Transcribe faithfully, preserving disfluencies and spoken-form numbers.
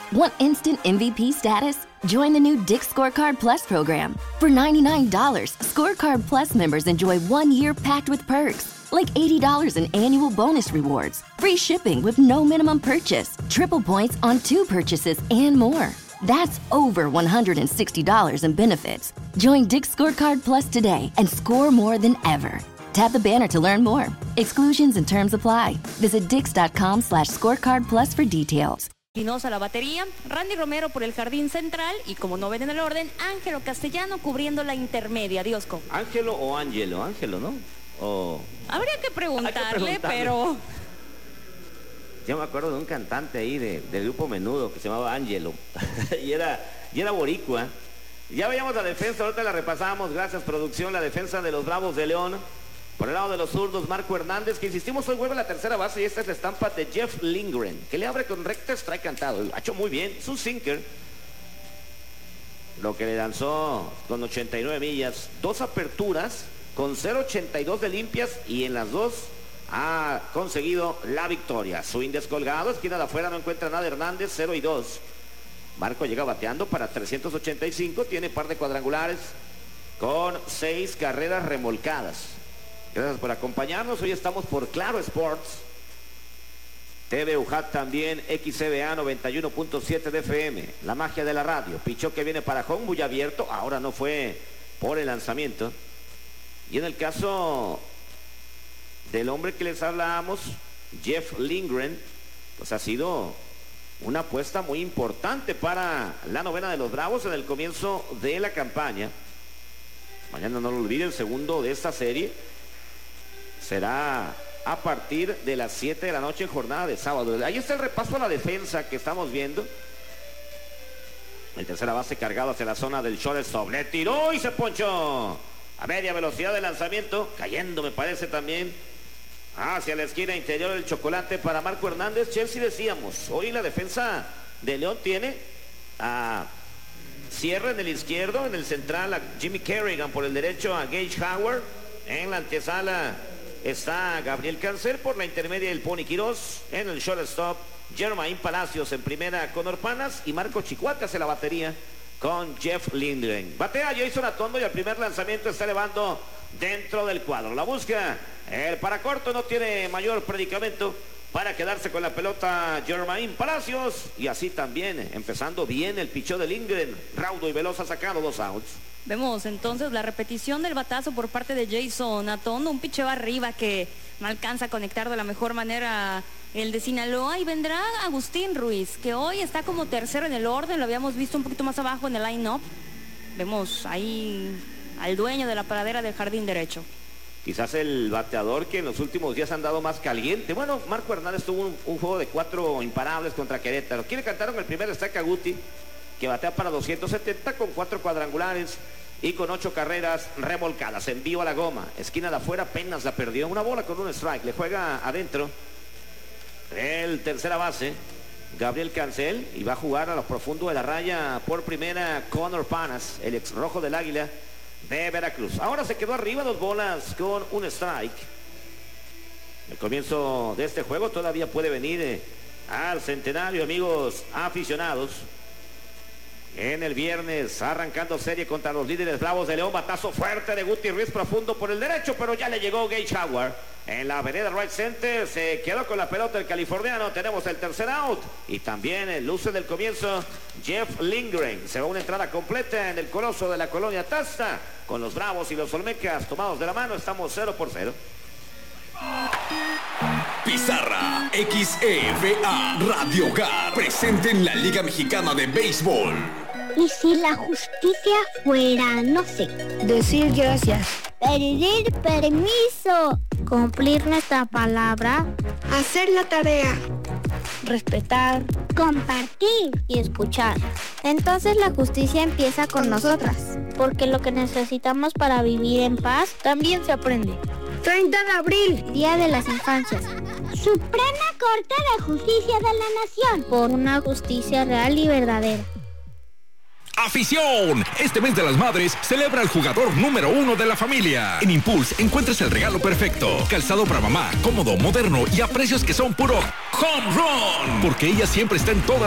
Want instant M V P status? Join the new Dick's Scorecard Plus program. For ninety-nine dollars, Scorecard Plus members enjoy one year packed with perks, like eighty dollars in annual bonus rewards, free shipping with no minimum purchase, triple points on two purchases, and more. That's over one hundred sixty dollars in benefits. Join Dick's Scorecard Plus today and score more than ever. Tap the banner to learn more. Exclusions and terms apply. Visit dix.com slash scorecard plus for details. Espinosa a la batería, Randy Romero por el jardín central y, como no ven en el orden, Ángelo Castellano cubriendo la intermedia. Diosco. ¿Ángelo o Ángelo? Ángelo, ¿no? O... Habría que preguntarle, Hay que preguntarle. pero... Yo me acuerdo de un cantante ahí de, del grupo Menudo que se llamaba Ángelo y, era, y era boricua. Ya veíamos la defensa, ahorita la repasamos, gracias producción, la defensa de los Bravos de León. Por el lado de los zurdos, Marco Hernández, que insistimos, hoy vuelve a la tercera base y esta es la estampa de Jeff Lindgren, que le abre con recta strike cantado. Ha hecho muy bien su sinker, lo que le lanzó con ochenta y nueve millas, dos aperturas con cero ochenta y dos de limpias y en las dos ha conseguido la victoria. Swing descolgado, esquina de afuera, no encuentra nada Hernández, cero y dos. Marco llega bateando para trescientos ochenta y cinco, tiene par de cuadrangulares con seis carreras remolcadas. Gracias por acompañarnos. Hoy estamos por Claro Sports, T V U J A T también, X C B A noventa y uno punto siete de F M. La magia de la radio. Pichó que viene para home, muy abierto. Ahora no fue por el lanzamiento. Y en el caso del hombre que les hablábamos, Jeff Lindgren, pues ha sido una apuesta muy importante para la novena de los Bravos en el comienzo de la campaña. Mañana no lo olviden, el segundo de esta serie será a partir de las siete de la noche en jornada de sábado. Ahí está el repaso a la defensa que estamos viendo. El tercera base cargado hacia la zona del shortstop. Le tiró y se ponchó a media velocidad de lanzamiento, cayendo me parece también hacia la esquina interior del chocolate para Marco Hernández. Chelsea, decíamos, hoy la defensa de León tiene a Sierra en el izquierdo, en el central a Jimmy Kerrigan, por el derecho a Gage Howard, en la antesala está Gabriel Cancel, por la intermedia el Pony Quirós, en el shortstop Germain Palacios, en primera Conor Panas y Marco Chicuate hace la batería con Jeff Lindgren. Batea Jason Atondo y al primer lanzamiento está elevando dentro del cuadro. La busca el paracorto, no tiene mayor predicamento para quedarse con la pelota Germain Palacios, y así también empezando bien el pichó de Lindgren, raudo y veloz, ha sacado dos outs. Vemos entonces la repetición del batazo por parte de Jason Atondo, un picheo arriba que no alcanza a conectar de la mejor manera el de Sinaloa, y vendrá Agustín Ruiz, que hoy está como tercero en el orden, lo habíamos visto un poquito más abajo en el line-up. Vemos ahí al dueño de la paradera del jardín derecho. Quizás el bateador que en los últimos días han dado más caliente. Bueno, Marco Hernández tuvo un, un juego de cuatro imparables contra Querétaro. Aquí le cantaron el primer destaque a Guti, que batea para doscientos setenta con cuatro cuadrangulares y con ocho carreras remolcadas. Envío a la goma, esquina de afuera, apenas la perdió. Una bola con un strike, le juega adentro el tercera base Gabriel Cancel, y va a jugar a lo profundo de la raya por primera Conor Panas, el ex rojo del Águila de Veracruz. Ahora se quedó arriba, dos bolas con un strike. El comienzo de este juego todavía puede venir eh, al centenario, amigos aficionados. En el viernes, arrancando serie contra los líderes Bravos de León. Batazo fuerte de Guti Ruiz, profundo por el derecho, pero ya le llegó Gage Howard en la vereda right center. Se quedó con la pelota el californiano. Tenemos el tercer out y también el luce del comienzo Jeff Lindgren. Se va una entrada completa en el coloso de la colonia Tasta, con los Bravos y los Olmecas tomados de la mano. Estamos cero por cero. Pizarra X E V A Radio Hogar, presente en la Liga Mexicana de Béisbol. ¿Y si la justicia fuera, no sé, decir gracias, pedir permiso, cumplir nuestra palabra, hacer la tarea, respetar, compartir y escuchar? Entonces la justicia empieza con nosotras, porque lo que necesitamos para vivir en paz también se aprende. treinta de abril, Día de las Infancias. Suprema Corte de Justicia de la Nación, por una justicia real y verdadera. ¡Afición! Este mes de las madres celebra al jugador número uno de la familia. En Impulse encuentras el regalo perfecto. Calzado para mamá, cómodo, moderno y a precios que son puro home run. Porque ella siempre está en todas